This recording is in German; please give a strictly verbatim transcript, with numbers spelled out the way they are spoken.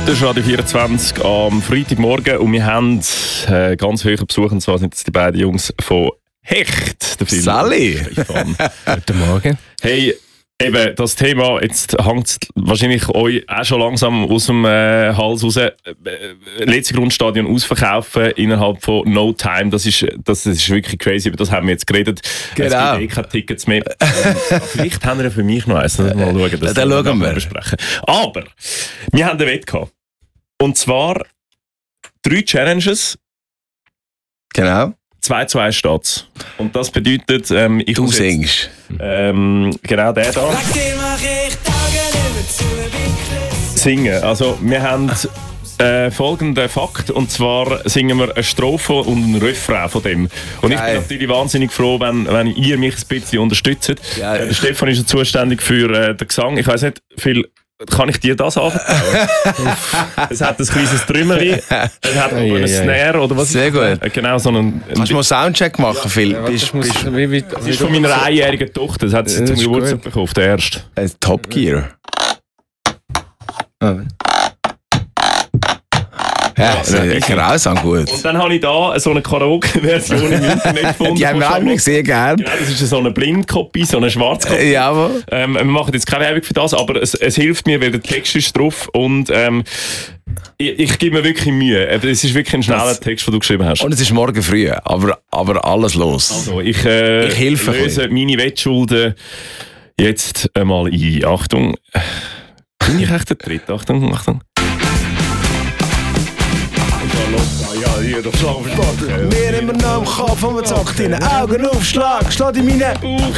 Das ist Radio vierundzwanzig am Freitagmorgen und wir haben äh, ganz hohen Besuch, und zwar sind das die beiden Jungs von Hecht. Der Film. Sally! Guten Morgen. Hey, eben, das Thema, jetzt hängt wahrscheinlich euch auch schon langsam aus dem äh, Hals raus. Äh, letzte Grundstadion ausverkaufen innerhalb von no time, das ist, das ist wirklich crazy, über das haben wir jetzt geredet. Genau. Es gibt eh keine Tickets mehr. ähm, vielleicht haben wir ja für mich noch eins, mal schauen. Das Dann schauen wir. Besprechen. Aber, wir haben eine Wette gehabt. Und zwar drei Challenges. Genau. zwei zu eins steht's. Und das bedeutet, ähm, ich Du muss jetzt, singst. ähm, genau der da singen. Also wir haben äh, folgenden Fakt, und zwar singen wir eine Strophe und einen Refrain von dem. Und ich Geil. bin natürlich wahnsinnig froh, wenn, wenn ihr mich ein bisschen unterstützt. Geil. Äh, der Stefan ist ja zuständig für äh, den Gesang. Ich weiss nicht, viel kann ich dir das anvertrauen? Es hat ein kleines Trümmerli, es hat aber einen Snare oder was Sehr ist das? gut. Äh, Genau, so einen, Kannst du mal Soundcheck machen, Phil? Ja, bist, das muss, bist, wie, wie, das ist von meiner einjährigen Tochter, das hat sie Ja, zum das ist Geburtstag gut. bekommen, der erste. äh, Top Gear. Ja, Ja, äh, grausam gut. Und dann habe ich da so eine Karaoke-Version im Internet gefunden. Die haben wir von auch Charlotte. sehr gern. Genau, das ist so eine Blindkopie, so eine Schwarzkopie. Äh, Jawohl. Ähm, wir machen jetzt keine Werbung für das, aber es, es hilft mir, weil der Text ist drauf und ähm, ich, ich gebe mir wirklich Mühe. Aber es ist wirklich ein schneller Das- Text, den du geschrieben hast. Und es ist morgen früh, aber, aber alles los. Also, ich, äh, Ich helfe ein löse meine Wettschulden jetzt einmal ein. Achtung. Bin ich echt der Dritte? Achtung, Achtung. Ja, hier, das Schlafen. Mir immer noch im Kopf und man sagt in den Augen aufschlag, schlag in meine